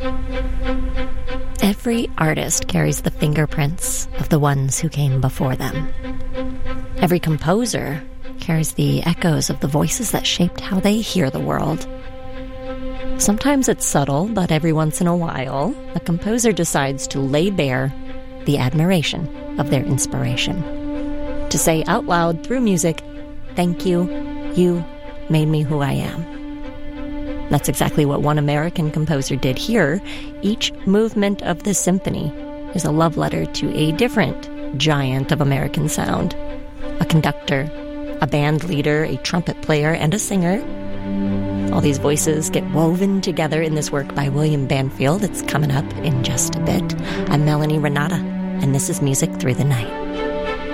Every artist carries the fingerprints of the ones who came before them. Every composer carries the echoes of the voices that shaped how they hear the world. Sometimes it's subtle, but every once in a while, a composer decides to lay bare the admiration of their inspiration. To say out loud through music, "Thank you, you made me who I am." That's exactly what one American composer did here. Each movement of the symphony is a love letter to a different giant of American sound. A conductor, a band leader, a trumpet player, and a singer. All these voices get woven together in this work by William Banfield. It's coming up in just a bit. I'm Melanie Renata, and this is Music Through the Night.